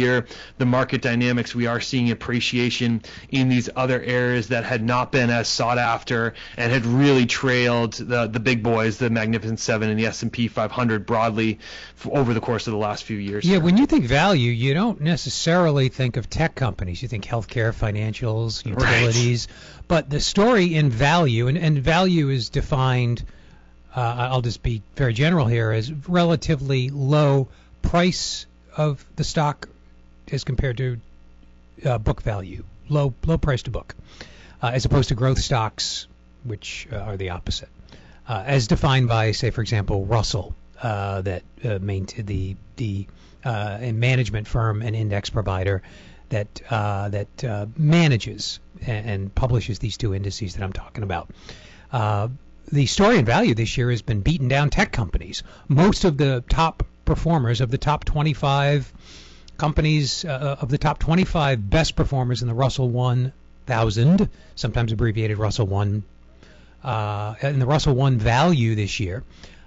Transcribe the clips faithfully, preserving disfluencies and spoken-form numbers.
year, the market dynamics, we are seeing appreciation in these other areas that had not been as sought after and had really trailed the the big boys, the Magnificent Seven and the S and P five hundred broadly over the course of the last few years. Yeah, when you think value, you don't necessarily think of tech companies. You think healthcare, financials, utilities. Right. But the story in value, and, and value is defined, uh, I'll just be very general here, as relatively low price of the stock as compared to uh, book value, low low price to book, uh, as opposed to growth stocks, which uh, are the opposite, uh, as defined by, say, for example, Russell, uh, that uh, maintained the the uh, management firm and index provider that uh, that uh, manages and, and publishes these two indices that I'm talking about. Uh, the story in value this year has been beaten down tech companies. Most of the top performers of the top twenty-five companies, uh, of the top twenty-five best performers in the Russell one thousand, sometimes abbreviated Russell one, uh, in the Russell one value this year,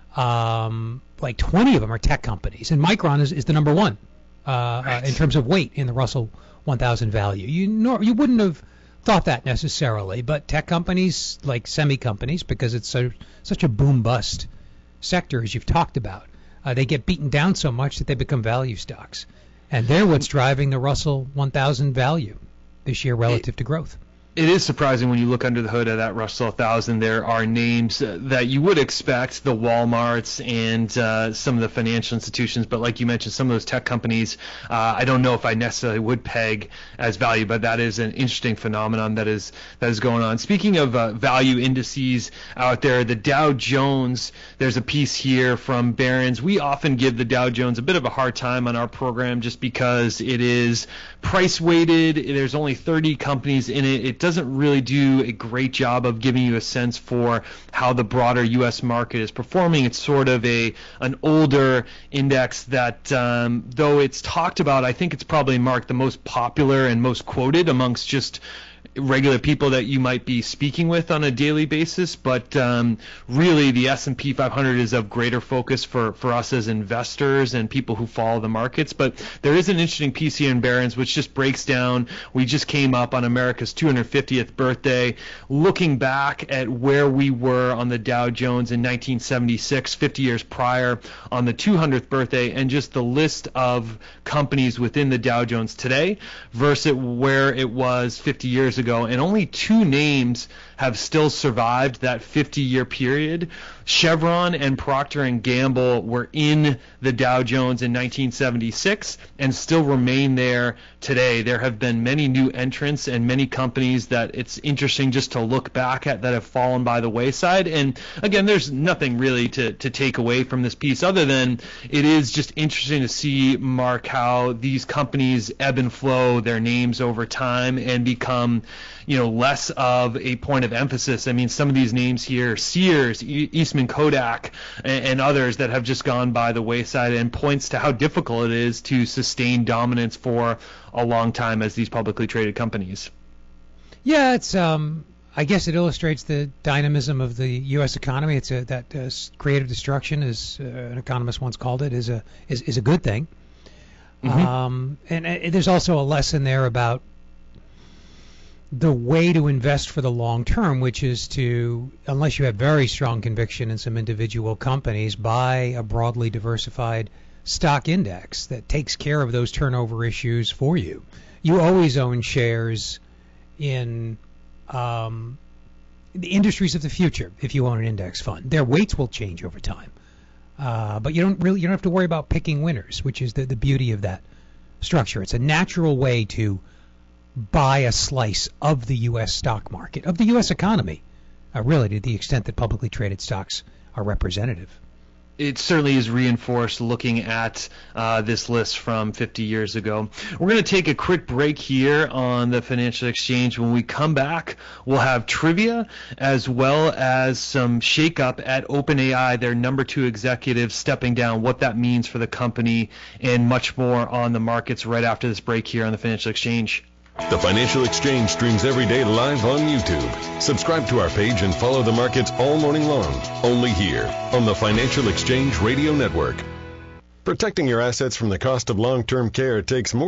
um, like twenty of them are tech companies, and Micron is, is the number one uh, right. uh, in terms of weight in the Russell one thousand value. You nor, you wouldn't have thought that necessarily, but tech companies, like semi companies, because it's so, such a boom bust sector, as you've talked about, uh, they get beaten down so much that they become value stocks, and they're what's driving the Russell one thousand value this year relative to growth. It is surprising when you look under the hood of that Russell one thousand. There are names uh, that you would expect, the Walmarts and uh, some of the financial institutions, but like you mentioned, some of those tech companies, uh, I don't know if I necessarily would peg as value, but that is an interesting phenomenon that is that is going on. Speaking of uh, value indices out there, the Dow Jones, there's a piece here from Barron's. We often give the Dow Jones a bit of a hard time on our program just because it is price weighted. There's only thirty companies in it. It doesn't really do a great job of giving you a sense for how the broader U S market is performing. It's sort of a an older index that, um, though it's talked about, I think it's probably marked the most popular and most quoted amongst just regular people that you might be speaking with on a daily basis, but um, really the S and P five hundred is of greater focus for, for us as investors and people who follow the markets. But there is an interesting piece here in Barron's which just breaks down, we just came up on America's two hundred fiftieth birthday, looking back at where we were on the Dow Jones in nineteen seventy-six, fifty years prior, on the two hundredth birthday, and just the list of companies within the Dow Jones today versus where it was fifty years ago. And only two names have still survived that fifty-year period. Chevron and Procter and Gamble were in the Dow Jones in nineteen seventy-six and still remain there today. There have been many new entrants and many companies that it's interesting just to look back at that have fallen by the wayside. And again, there's nothing really to, to take away from this piece other than it is just interesting to see, Mark, how these companies ebb and flow their names over time and become, you know, less of a point of emphasis. I mean, some of these names here, Sears, e- Eastman Kodak, and, and others that have just gone by the wayside, and points to how difficult it is to sustain dominance for a long time as these publicly traded companies. Yeah, it's um, I guess it illustrates the dynamism of the U S economy. It's a, that uh, creative destruction, as uh, an economist once called it, is a is, is a good thing. Mm-hmm. Um, and uh, there's also a lesson there about the way to invest for the long term, which is to, unless you have very strong conviction in some individual companies, buy a broadly diversified stock index that takes care of those turnover issues for you. You always own shares in um, the industries of the future if you own an index fund. Their weights will change over time, uh, but you don't really you don't have to worry about picking winners, which is the, the beauty of that structure. It's a natural way to buy a slice of the U S stock market, of the U S economy, uh, really to the extent that publicly traded stocks are representative. It certainly is reinforced looking at uh, this list from fifty years ago. We're going to take a quick break here on the Financial Exchange. When we come back, we'll have trivia as well as some shakeup at OpenAI, their number two executive stepping down, what that means for the company, and much more on the markets right after this break here on the Financial Exchange. The Financial Exchange streams every day live on YouTube. Subscribe to our page and follow the markets all morning long, only here on the Financial Exchange Radio Network. Protecting your assets from the cost of long-term care takes more